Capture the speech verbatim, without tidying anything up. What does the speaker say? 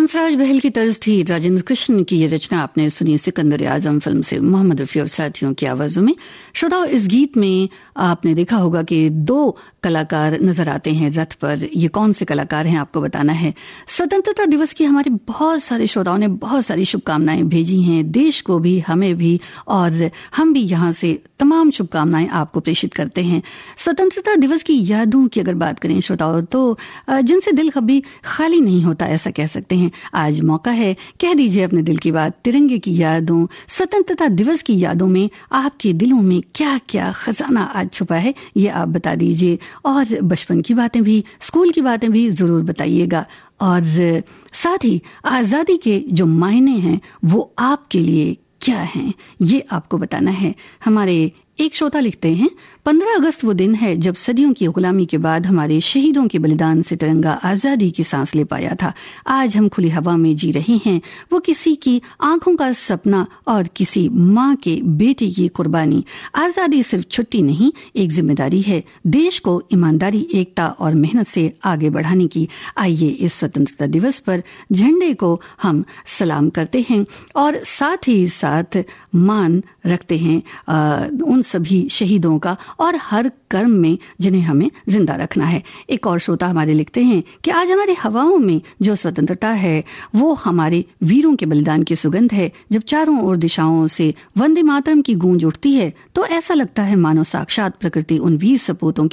हंसराज बहल की तर्ज थी। राजेंद्र कृष्ण की ये रचना आपने सुनी सिकंदर आजम फिल्म से मोहम्मद रफी और साथियों की आवाजों में। श्रोताओं, इस गीत में आपने देखा होगा कि दो कलाकार नजर आते हैं रथ पर। ये कौन से कलाकार हैं आपको बताना है। स्वतंत्रता दिवस की हमारे बहुत सारे श्रोताओं ने बहुत सारी शुभकामनाएं भेजी हैं, देश को भी, हमें भी, और हम भी यहाँ से तमाम शुभकामनाएं आपको प्रेषित करते हैं। स्वतंत्रता दिवस की यादों की अगर बात करें श्रोताओं, तो जिनसे दिल कभी खाली नहीं होता, ऐसा कह सकते हैं। आज मौका है, कह दीजिए अपने दिल की बात। तिरंगे की यादों, स्वतंत्रता दिवस की यादों में आपके दिलों में क्या क्या खजाना आज छुपा है, ये आप बता दीजिए। और बचपन की बातें भी, स्कूल की बातें भी जरूर बताइएगा। और साथ ही आजादी के जो मायने हैं वो आपके लिए क्या हैं, ये आपको बताना है। हमारे एक श्रोता लिखते हैं, पंद्रह अगस्त वो दिन है जब सदियों की गुलामी के बाद हमारे शहीदों के बलिदान से तिरंगा आजादी की सांस ले पाया था। आज हम खुली हवा में जी रहे हैं। वो किसी की आंखों का सपना और किसी माँ के बेटे की कुर्बानी। आजादी सिर्फ छुट्टी नहीं, एक जिम्मेदारी है, देश को ईमानदारी, एकता और मेहनत से आगे बढ़ाने की। आइए इस स्वतंत्रता दिवस पर झंडे को हम सलाम करते हैं और साथ ही साथ मान रखते हैं आ, उन सभी शहीदों का और हर कर्म में जिन्हें हमें जिंदा रखना है। एक और श्रोता हमारे लिखते हैं कि आज हमारी हवाओं में जो स्वतंत्रता है वो हमारे वीरों के बलिदान की सुगंध है। जब चारों ओर दिशाओं से वंदे मातरम की गूंज उठती है तो ऐसा लगता है मानो साक्षात प्रकृति उन वीर सपूतों